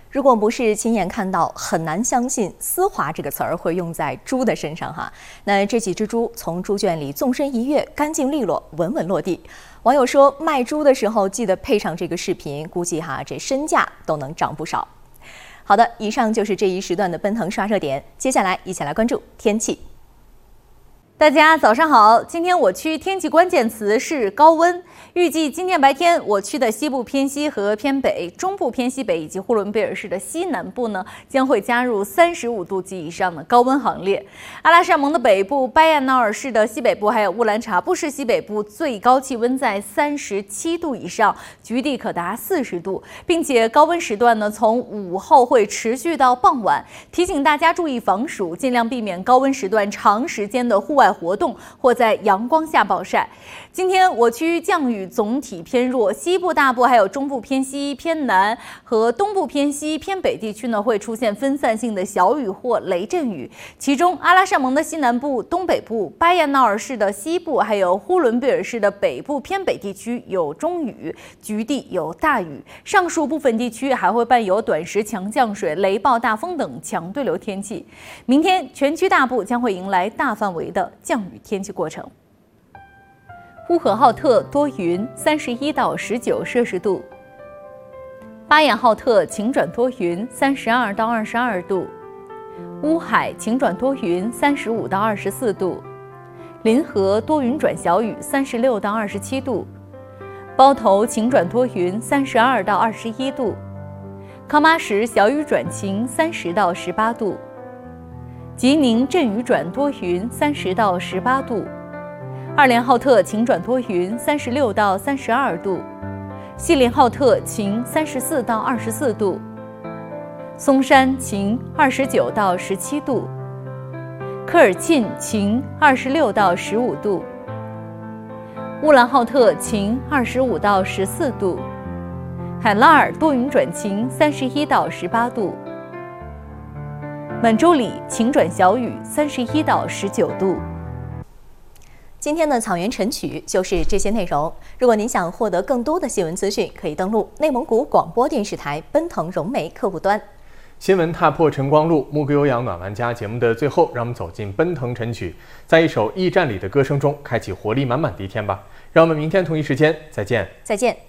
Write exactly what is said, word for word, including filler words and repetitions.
如果不是亲眼看到，很难相信“丝滑”这个词儿会用在猪的身上哈。那这几只猪从猪圈里纵身一跃，干净利落，稳稳落地。网友说，卖猪的时候记得配上这个视频，估计哈这身价都能涨不少。好的，以上就是这一时段的奔腾刷热点，接下来一起来关注天气。 大家早上好，今天我区天气关键词是高温。预计今天白天，我区的西部偏西和偏北、中部偏西北以及呼伦贝尔市的西南部呢，将会加入三十五度及以上的高温行列。阿拉善盟的北部、拜亚纳尔市的西北部，还有乌兰察布市西北部，最高气温在三十七度以上，局地可达四十度，并且高温时段呢，从午后会持续到傍晚。提醒大家注意防暑，尽量避免高温时段长时间的户外活动或在阳光下暴晒。今天我区降雨总体偏弱，西部大部还有中部偏西偏南和东部偏西偏北地区呢会出现分散性的小雨或雷阵雨。其中阿拉善盟的西南部、东北部、巴彦淖尔市的西部还有呼伦贝尔市的北部偏北地区有中雨，局地有大雨。上述部分地区还会伴有短时强降水、雷暴大风等强对流天气。明天全区大部将会迎来大范围的降雨天气过程。呼和浩特多云，三十一到十九摄氏度；巴彦浩特晴转多云，三十二到二十二度；乌海晴转多云，三十五到二十四度；临河多云转小雨，三十六到二十七度；包头晴转多云，三十二到二十一度；康巴什小雨转晴，三十到十八度；吉宁阵雨转多云，三十到十八度；二连浩特晴转多云，三十六到三十二度；锡林浩特晴，三十四到二十四度；松山晴，二十九到十七度；科尔沁晴，二十六到十五度；乌兰浩特晴，二十五到十四度；海拉尔多云转晴，三十一到十八度；满洲里晴转小雨，三十一到十九度。 今天的草原晨曲就是这些内容。如果您想获得更多的新闻资讯，可以登录内蒙古广播电视台奔腾融媒客户端。 新闻踏破晨光路，牧歌悠扬暖玩家节目的最后，让我们走进奔腾晨曲，在一首驿站里的歌声中，开启活力满满的一天吧。让我们明天同一时间再见。 再见。